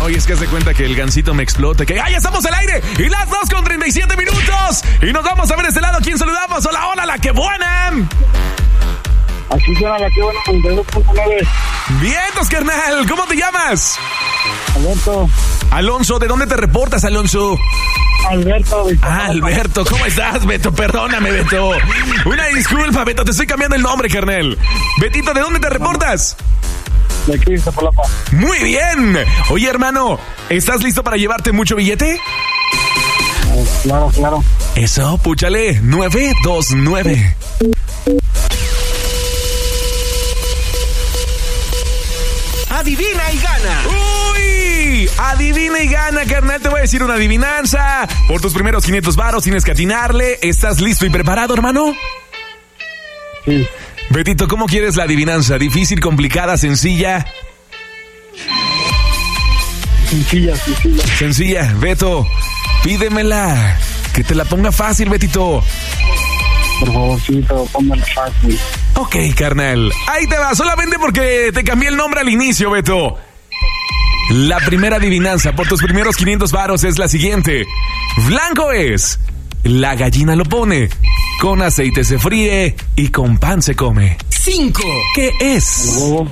Oye, es que hace cuenta que el gansito me explota. Que ya estamos al aire. Y las 2:37 minutos. Y nos vamos a ver de este lado. ¿Quién saludamos? Hola, hola, la que buena. Aquí suena la que buena, 92.9. Vientos, carnal. ¿Cómo te llamas? Alberto. Alonso, ¿de dónde te reportas, Alonso? Alberto. Alberto, ¿cómo estás, Beto? Perdóname, Beto. Una disculpa, Beto, te estoy cambiando el nombre, carnal. Betito, ¿de dónde te reportas? De aquí, de Zapalapa. Muy bien. Oye, hermano, ¿estás listo para llevarte mucho billete? Claro, claro. Eso, púchale, 929. Adivina y gana. ¡Uy! Adivina y gana, carnal. Te voy a decir una adivinanza. Por tus primeros 500 varos tienes que atinarle. ¿Estás listo y preparado, hermano? Sí. Betito, ¿cómo quieres la adivinanza? ¿Difícil, complicada, sencilla? Sencilla. Sencilla. Beto, pídemela. Que te la ponga fácil, Betito. Por favorcito, póngala fácil. Ok, carnal. Ahí te va, solamente porque te cambié el nombre al inicio, Beto. La primera adivinanza por tus primeros 500 varos es la siguiente. Blanco es, la gallina lo pone, con aceite se fríe y con pan se come. 5. ¿Qué es? Huevo.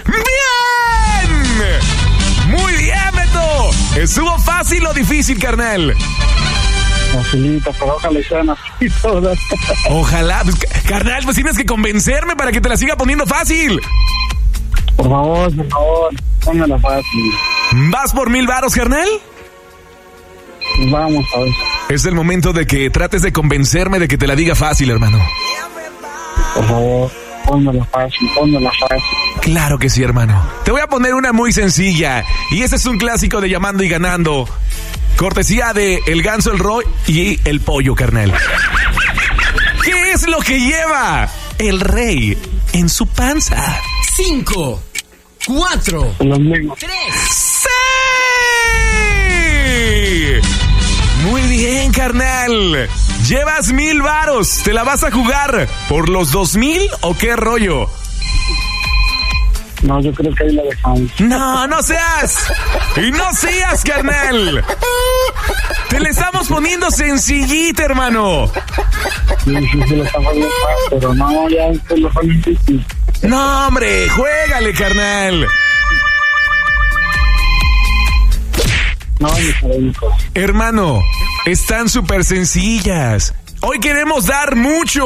¡Bien! Muy bien, Beto. ¿Estuvo fácil o difícil, carnal? Facilita, pero ojalá sean así todas. Ojalá, pues, carnal, pues tienes que convencerme para que te la siga poniendo fácil. Por favor, póngala fácil. ¿Vas por 1,000 varos, carnal? Vamos a ver. Es el momento de que trates de convencerme de que te la diga fácil, hermano. Por favor, póngala fácil. Claro que sí, hermano. Te voy a poner una muy sencilla. Y ese es un clásico de Llamando y Ganando. Cortesía de El Ganso, el Roy y el Pollo, carnal. ¿Qué es lo que lleva el rey en su panza? 5, 4, Los mismos. 3. ¡Sí! Muy bien, carnal. Llevas 1,000 varos. ¿Te la vas a jugar por los 2,000 o qué rollo? No, yo creo que ahí la dejamos. No seas. Y no seas, carnal. Te le estamos poniendo sencillita, hermano. Sí, se lo está jugando fácil, pero no, ya se lo fue difícil. No, hombre, juégale, carnal. No, mi hijo. Hermano, están súper sencillas. Hoy queremos dar mucho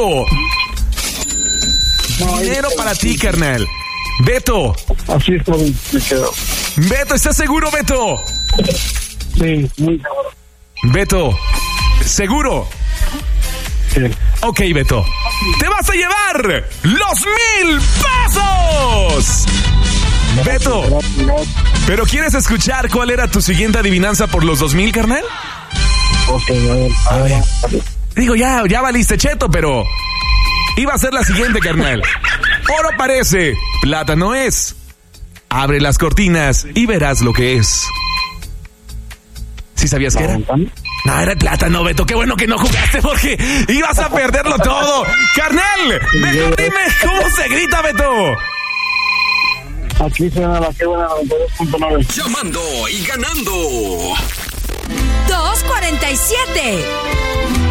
dinero para ti, carnal. Beto. Así es como me quedo. Beto, ¿estás seguro, Beto? Sí, muy seguro. Beto, ¿seguro? Sí. Ok, Beto. ¡Te vas a llevar los 1,000 pesos! Beto, ¿pero quieres escuchar cuál era tu siguiente adivinanza por los 2,000, carnal? Ok, A ver. Digo, ya valiste cheto, pero iba a ser la siguiente, carnal. Oro parece, plata no es. Abre las cortinas y verás lo que es. ¿Sí sabías qué era? No, era el plátano, Beto. Qué bueno que no jugaste porque ibas a perderlo todo. Carnal, mejor dime cómo se grita, Beto. Aquí suena la que buena, 92.9. Llamando y ganando. 247.